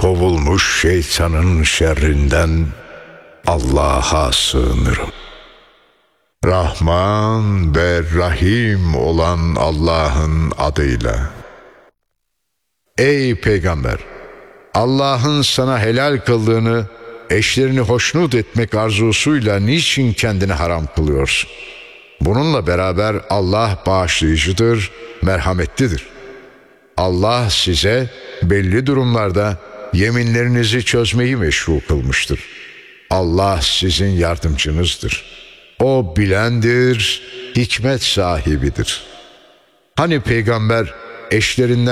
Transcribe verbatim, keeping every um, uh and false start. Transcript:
kovulmuş şeytanın şerrinden Allah'a sığınırım. Rahman ve Rahim olan Allah'ın adıyla. Ey Peygamber! Allah'ın sana helal kıldığını eşlerini hoşnut etmek arzusuyla niçin kendini haram kılıyorsun? Bununla beraber Allah bağışlayıcıdır, merhametlidir. Allah size belli durumlarda yeminlerinizi çözmeyi meşru kılmıştır. Allah sizin yardımcınızdır. O bilendir, hikmet sahibidir. Hani peygamber eşlerinden